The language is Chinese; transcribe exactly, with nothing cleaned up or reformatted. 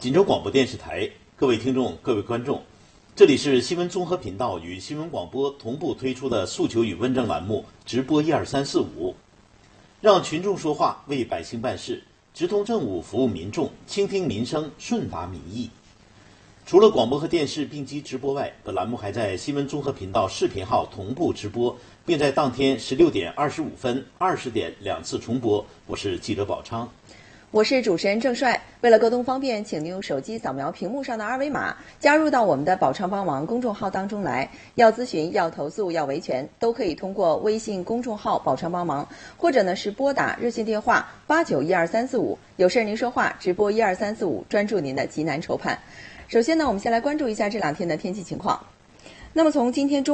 锦州广播电视台，各位听众、各位观众，这里是新闻综合频道与新闻广播同步推出的诉求与问政栏目直播一二三四五，让群众说话，为百姓办事，直通政务，服务民众，倾听民生，顺达民意。除了广播和电视并机直播外，本栏目还在新闻综合频道视频号同步直播，并在当天十六点二十五分、二十点两次重播。我是记者宝昌。 我是主持人郑帅。为了沟通方便，请您用手机扫描屏幕上的二维码，加入到我们的宝昌帮忙公众号当中来。要咨询、要投诉、要维权，都可以通过微信公众号宝昌帮忙，或者呢是拨打热线电话八九一二三四五，有事您说话，直播一二三四五，专注您的急难愁盼。首先呢，我们先来关注一下这两天的天气情况。那么从今天中